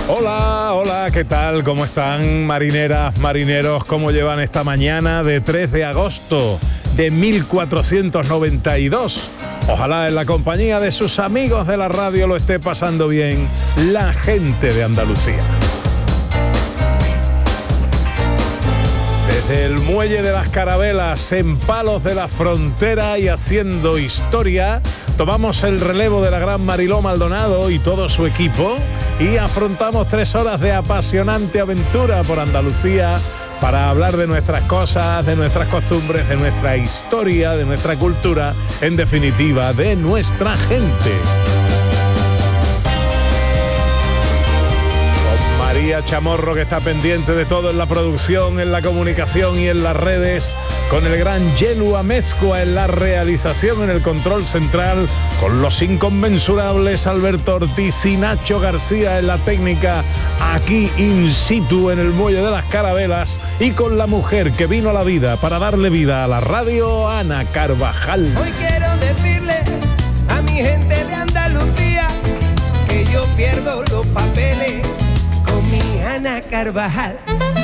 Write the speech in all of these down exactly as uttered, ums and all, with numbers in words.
Hola, hola, ¿qué tal? ¿Cómo están, marineras, marineros? ¿Cómo llevan esta mañana de tres de agosto de mil cuatrocientos noventa y dos? Ojalá en la compañía de sus amigos de la radio lo esté pasando bien la gente de Andalucía. Desde el muelle de las Carabelas, en Palos de la Frontera y haciendo historia, tomamos el relevo de la gran Mariló Maldonado y todo su equipo y afrontamos tres horas de apasionante aventura por Andalucía para hablar de nuestras cosas, de nuestras costumbres, de nuestra historia, de nuestra cultura, en definitiva, de nuestra gente. María Chamorro, que está pendiente de todo en la producción, en la comunicación y en las redes, con el gran Yelu Amezcua en la realización, en el control central, con los inconmensurables Alberto Ortiz y Nacho García en la técnica, aquí in situ en el muelle de las Carabelas, y con la mujer que vino a la vida para darle vida a la radio, Ana Carvajal. Hoy quiero decirle a mi gente de Andalucía que yo pierdo los papeles con mi Ana Carvajal.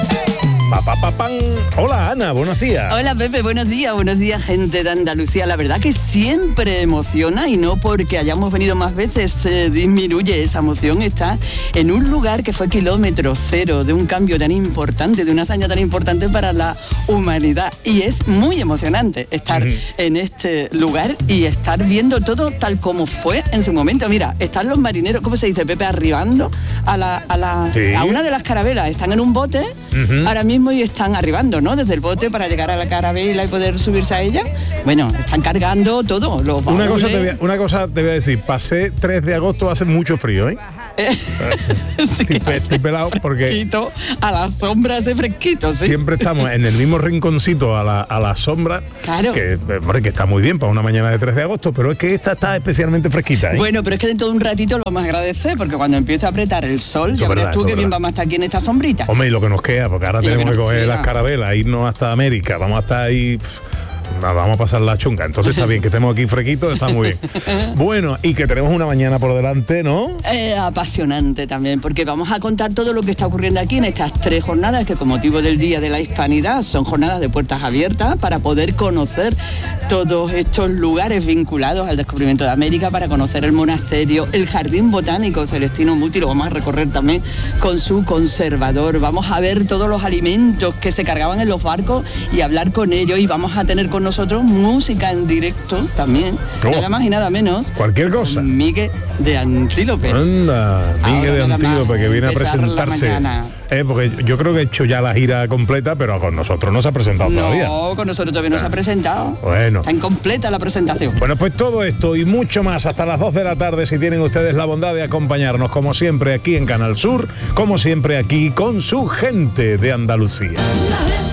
Pa, pa, pa, pan. Hola Ana, buenos días. Hola Pepe, buenos días, buenos días gente de Andalucía. La verdad que siempre emociona y no porque hayamos venido más veces se disminuye esa emoción. Está en un lugar que fue kilómetro cero de un cambio tan importante, de una hazaña tan importante para la humanidad. Y es muy emocionante estar uh-huh. en este lugar y estar viendo todo tal como fue en su momento. Mira, están los marineros, ¿cómo se dice, Pepe? Arribando a, la, a, la, sí. a una de las carabelas. Están en un bote uh-huh. ahora mismo y están arribando, ¿no? Desde el bote para llegar a la carabela y poder subirse a ella. Bueno, están cargando todo. Los una, cosa te voy a, una cosa te voy a decir, pasé tres de agosto, hace mucho frío, ¿eh? Eh, sí, estoy, estoy pelado porque fresquito, a la sombra hace fresquito, ¿sí? Siempre estamos en el mismo rinconcito a la, a la sombra, claro. que, hombre, que está muy bien para una mañana de tres de agosto, pero es que esta está especialmente fresquita, ¿eh? Bueno, pero es que dentro de un ratito lo vamos a agradecer, porque cuando empiece a apretar el sol, eso ya verás tú que bien vamos a estar aquí en esta sombrita. Hombre, y lo que nos queda, porque ahora y tenemos que, que coger queda. las carabelas, irnos hasta América, vamos a estar ahí... Pff, vamos a pasar la chunga, entonces está bien que estemos aquí fresquitos, está muy bien. Bueno, y que tenemos una mañana por delante, ¿no? Eh, apasionante también, porque vamos a contar todo lo que está ocurriendo aquí en estas tres jornadas que con motivo del Día de la Hispanidad son jornadas de puertas abiertas para poder conocer todos estos lugares vinculados al descubrimiento de América, para conocer el monasterio, el jardín botánico Celestino Muti, lo vamos a recorrer también con su conservador, vamos a ver todos los alimentos que se cargaban en los barcos y hablar con ellos, y vamos a tener con nosotros música en directo también, oh, nada más y nada menos. Cualquier cosa. Miguel de Antílope. Anda, Miguel de Antílope, que viene a presentarse. Eh, porque yo creo que he hecho ya la gira completa, pero con nosotros no se ha presentado no, todavía. No, con nosotros todavía no se ha presentado. Bueno. Está incompleta la presentación. Bueno, pues todo esto y mucho más hasta las dos de la tarde, si tienen ustedes la bondad de acompañarnos, como siempre aquí en Canal Sur, como siempre aquí con su gente de Andalucía.